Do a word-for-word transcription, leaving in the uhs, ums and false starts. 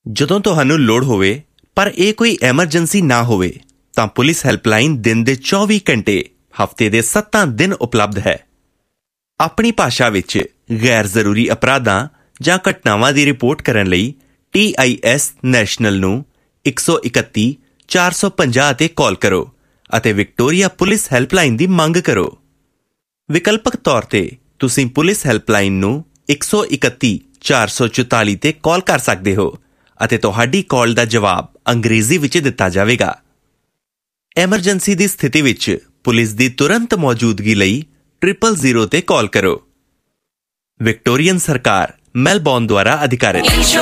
ਜਦੋਂ ਤੁਹਾਨੂੰ ਲੋੜ ਹੋਵੇ ਪਰ ਇਹ ਕੋਈ ਐਮਰਜੈਂਸੀ ਨਾ ਹੋਵੇ ਤਾਂ ਪੁਲਿਸ ਹੈਲਪਲਾਈਨ ਦਿਨ ਦੇ ਚੌਵੀ ਘੰਟੇ ਹਫ਼ਤੇ ਦੇ ਸੱਤਾਂ ਦਿਨ ਉਪਲਬਧ ਹੈ। ਆਪਣੀ ਭਾਸ਼ਾ ਵਿੱਚ ਗੈਰ ਜ਼ਰੂਰੀ ਅਪਰਾਧਾਂ ਜਾਂ ਘਟਨਾਵਾਂ ਦੀ ਰਿਪੋਰਟ ਕਰਨ ਲਈ ਟੀ ਆਈ ਐਸ ਨੈਸ਼ਨਲ ਨੂੰ ਇੱਕ ਸੌ ਇਕੱਤੀ ਚਾਰ ਸੌ ਪੰਜਾਹ 'ਤੇ ਕਾਲ ਕਰੋ ਅਤੇ ਵਿਕਟੋਰੀਆ ਪੁਲਿਸ ਹੈਲਪਲਾਈਨ ਦੀ ਮੰਗ ਕਰੋ। ਵਿਕਲਪਕ ਤੌਰ 'ਤੇ ਤੁਸੀਂ ਪੁਲਿਸ ਹੈਲਪਲਾਈਨ ਨੂੰ ਇੱਕ ਸੌ ਇਕੱਤੀ ਚਾਰ ਸੌ ਚੁਤਾਲੀ 'ਤੇ ਕਾਲ ਕਰ ਸਕਦੇ ਹੋ ਅਤੇ ਤੁਹਾਡੀ ਕਾਲ ਦਾ ਜਵਾਬ ਅੰਗਰੇਜ਼ੀ ਵਿੱਚ ਦਿੱਤਾ ਜਾਵੇਗਾ। ਐਮਰਜੈਂਸੀ ਦੀ ਸਥਿਤੀ ਵਿੱਚ ਪੁਲਿਸ ਦੀ ਤੁਰੰਤ ਮੌਜੂਦਗੀ ਲਈ ਟ੍ਰਿਪਲ ਜ਼ੀਰੋ 'ਤੇ ਕਾਲ ਕਰੋ। ਵਿਕਟੋਰੀਅਨ ਸਰਕਾਰ ਮੈਲਬੌਰਨ ਦੁਆਰਾ ਅਧਿਕਾਰਿਤ।